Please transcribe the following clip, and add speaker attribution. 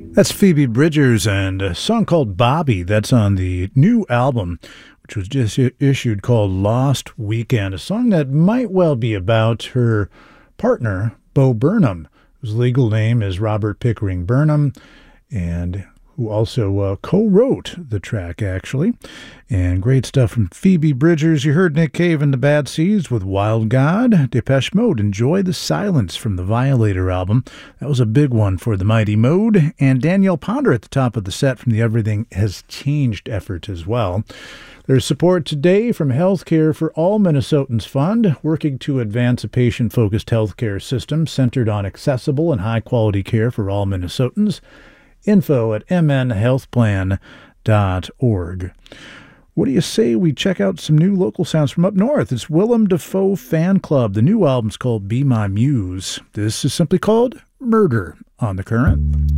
Speaker 1: That's Phoebe Bridgers and a song called Bobby. That's on the new album, which was just issued, called Lost Weekend, a song that might well be about her partner, Bo Burnham, whose legal name is Robert Pickering Burnham, and who also co-wrote the track, actually. And great stuff from Phoebe Bridgers. You heard Nick Cave and the Bad Seeds with Wild God. Depeche Mode, Enjoy the Silence from the Violator album. That was a big one for the Mighty Mode. And Danielle Ponder at the top of the set from the Everything Has Changed effort as well. There's support today from Healthcare for All Minnesotans Fund, working to advance a patient-focused healthcare system centered on accessible and high-quality care for all Minnesotans. Info at mnhealthplan.org. What do you say we check out some new local sounds from up north? It's Willem Dafoe Fan Club. The new album's called Be My Muse. This is simply called Murder on The Current.